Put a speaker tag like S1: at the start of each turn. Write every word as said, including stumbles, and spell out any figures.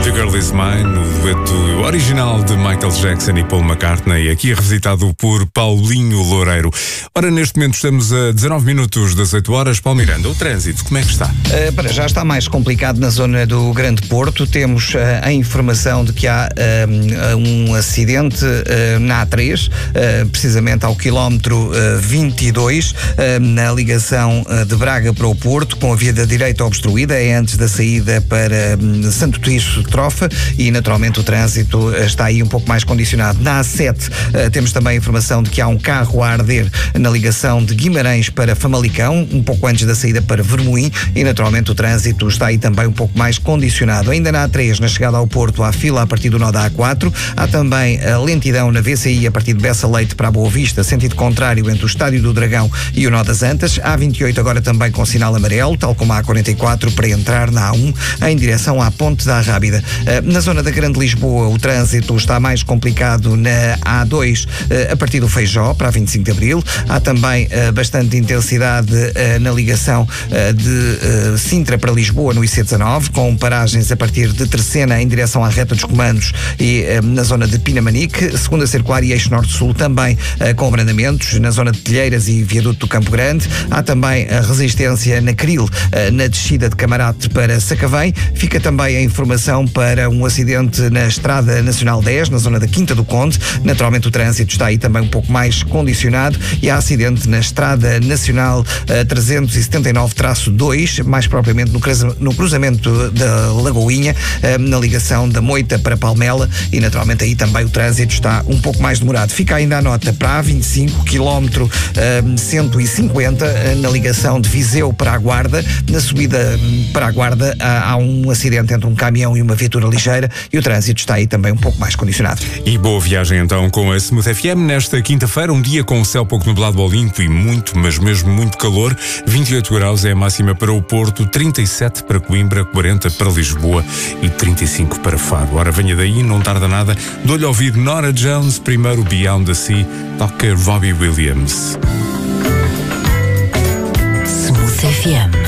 S1: The Girl Is Mine, o dueto original de Michael Jackson e Paul McCartney, aqui revisitado por Paulinho Loureiro. Ora, neste momento estamos a dezanove minutos das oito horas. Paulo Miranda, o trânsito, como é que está?
S2: Uh, para já está mais complicado na zona do Grande Porto. Temos uh, a informação de que há uh, um acidente uh, na A três, uh, precisamente ao quilómetro uh, vinte e dois, uh, na ligação uh, de Braga para o Porto, com a via da direita obstruída, é antes da saída para um, Santo Tirso de Trofa, e naturalmente o trânsito está aí um pouco mais condicionado. Na A sete uh, temos também a informação de que há um carro a arder na ligação de Guimarães para Famalicão, um pouco antes da saída para Vermoim, e naturalmente o trânsito está aí também um pouco mais condicionado. Ainda na A três, na chegada ao Porto, há fila a partir do nó da A quatro, há também a lentidão na V C I a partir de Bessa Leite para a Boa Vista, sentido contrário entre o Estádio do Dragão e o nó das Antas. A vinte e oito agora também com sinal amarelo, tal como a A quarenta e quatro para entrar na A um em direção à Ponte da Rábida. Na zona da Grande Lisboa, o trânsito está mais complicado na A dois a partir do Feijó para a vinte e cinco de Abril. Há também bastante intensidade na ligação de Sintra para Lisboa no I C dezanove, com paragens a partir de Terceira em direção à reta dos comandos e na zona de Pinamanique. Segunda Circular e Eixo Norte-Sul também com abrandamentos na zona de Telheiras e Viaduto do Campo Grande. Há também a resistência na Cril, na descida de Camarate para Sacavém. Fica também a informação para um acidente na Estrada Nacional dez, na zona da Quinta do Conde. Naturalmente o trânsito está aí também um pouco mais condicionado, e há acidente na Estrada Nacional uh, trezentos e setenta e nove traço dois, mais propriamente no, no cruzamento da Lagoinha, uh, na ligação da Moita para Palmela, e naturalmente aí também o trânsito está um pouco mais demorado. Fica ainda a nota para a A vinte e cinco, quilómetro uh, cento e cinquenta, uh, na ligação de Viseu para a Guarda. Na subida um, para a Guarda há, há um acidente entre um caminhão e uma viatura ligeira, e o trânsito está aí também um pouco mais condicionado.
S1: E boa viagem então com a Smooth F M nesta quinta-feira, um dia com o céu pouco nublado ao limpo e muito, mas mesmo muito calor. vinte e oito graus é a máxima para o Porto, trinta e sete para Coimbra, quarenta para Lisboa e trinta e cinco para Faro. Ora, venha daí, não tarda nada. Dou-lhe a ouvir Norah Jones, primeiro Beyond the Sea, toca Robbie Williams.
S3: Smooth F M.